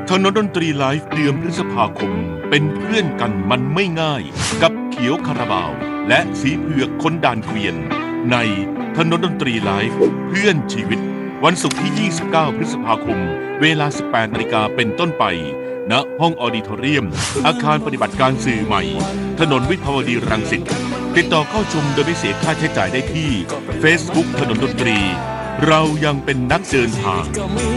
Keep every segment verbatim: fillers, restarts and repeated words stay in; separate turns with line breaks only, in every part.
ถนนดนตรีไลฟ์เดือนพฤษภาคมเป็นเพื่อนกันมันไม่ง่ายกับเขียวคาราบาวและสีเผือกคนด่านเกวียนในถนนดนตรีไลฟ์เพื่อนชีวิตวันศุกร์ที่ยี่สิบเก้าพฤษภาคมเวลา สิบแปดนาฬิกาเป็นต้นไปณห้องออดิทอเรียมอาคารปฏิบัติการสื่อใหม่ถนนวิภาวดีรังสิตติดต่อเข้าชมโดยไม่เสียค่าใช้จ่ายได้ที่ Facebook ถนนดนตรีเรายังเป็นนักเดินทาง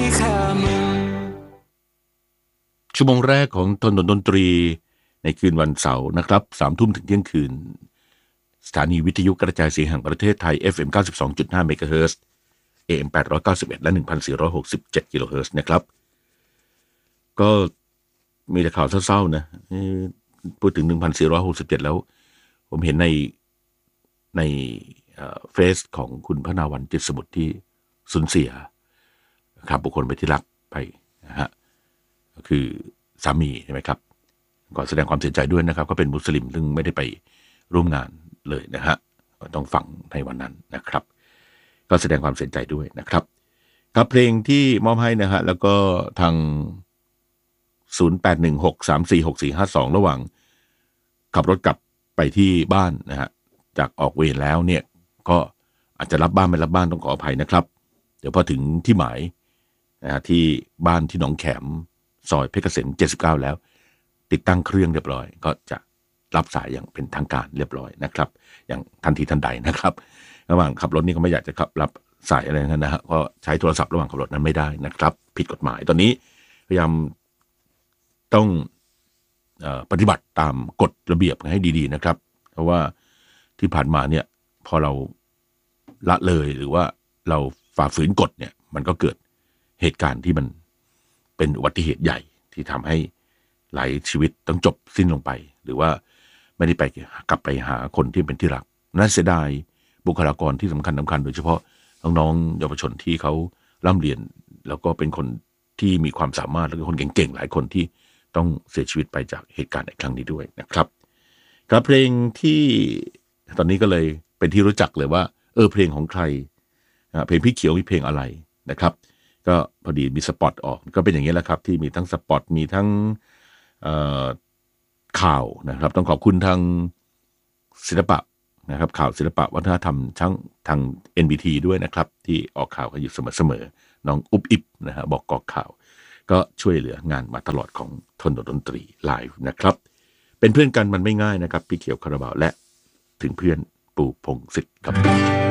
ชั่วโมงแรกของถนนดนตรีในคืนวันเสาร์นะครับสามทุ่มถึงเที่ยงคืนสถานีวิทยุกระจายเสียงแห่งประเทศไทย เอฟ เอ็ม เก้าสิบสองจุดห้า เมกะเฮิรตซ์ เอ เอ็ม แปดร้อยเก้าสิบเอ็ด และ หนึ่งพันสี่ร้อยหกสิบเจ็ด กิโลเฮิรตซ์นะครับก็มีแต่ข่าวเศร้าๆนะพูดถึง หนึ่งพันสี่ร้อยหกสิบเจ็ด แล้วผมเห็นในในเฟซของคุณพนาวันจิตสมุทรที่สูญเสียครับบุคคลไปที่รักไปนะฮะก็คือสามีใช่ไหมครับก็แสดงความเสียใจด้วยนะครับก็เป็นมุสลิมซึ่งไม่ได้ไปร่วมงานเลยนะฮะต้องฟังในวันนั้นนะครับก็แสดงความเสียใจด้วยนะครับกับเพลงที่มอบให้นะฮะแล้วก็ทางศูนย์ แปด หนึ่ง หก สาม สี่ หก สี่ ห้า สองระหว่างขับรถกลับไปที่บ้านนะฮะจากออกเวรแล้วเนี่ยก็อาจจะรับบ้านไม่รับบ้านต้องขออภัยนะครับเดี๋ยวพอถึงที่หมายนะฮะที่บ้านที่หนองแขมซอยเพชรเกษมเจ็ดสิบเก้าแล้วติดตั้งเครื่องเรียบร้อยก็จะรับสายอย่างเป็นทางการเรียบร้อยนะครับอย่างทันทีทันใดนะครับระหว่างขับรถนี่ก็ไม่อยากจะขับรับสายอะไรนั่นนะฮะก็ใช้โทรศัพท์ระหว่างขับรถนั้นไม่ได้นะครับผิดกฎหมายตอนนี้พยายามต้องเอ่อปฏิบัติตามกฎระเบียบให้ดีๆนะครับเพราะว่าที่ผ่านมาเนี่ยพอเราละเลยหรือว่าเราฝ่าฝืนกฎเนี่ยมันก็เกิดเหตุการณ์ที่มันเป็นอุบัติเหตุใหญ่ที่ทำให้หลายชีวิตต้องจบสิ้นลงไปหรือว่าไม่ได้ไปกลับไปหาคนที่เป็นที่รักน่าเสียดายบุคลากรที่สำคัญสำคัญโดยเฉพาะน้องๆเยาวชนที่เขาร่ำเรียนแล้วก็เป็นคนที่มีความสามารถแล้วก็คนเก่งๆหลายคนที่ต้องเสียชีวิตไปจากเหตุการณ์ในครั้งนี้ด้วยนะครับกับเพลงที่ตอนนี้ก็เลยเป็นที่รู้จักเลยว่าเออเพลงของใครเพลงพี่เขียวมีเพลงอะไรนะครับก็พอดีมีสปอตออกก็เป็นอย่างนี้แหละครับที่มีทั้งสปอตมีทั้งข่าวนะครับต้องขอบคุณทางศิลปะนะครับข่าวศิลปะวัฒนธรรมทั้งทาง เอ็น บี ที ด้วยนะครับที่ออกข่าวกันอยู่เสมอๆน้องอุ๊บอิบนะฮะบอกกอกข่าวก็ช่วยเหลืองานมาตลอดของถนนดนตรีไลฟ์นะครับเป็นเพื่อนกันมันไม่ง่ายนะครับพี่เขียวคาราบาวและถึงเพื่อนปู่พงษ์สิทธิ์ครับ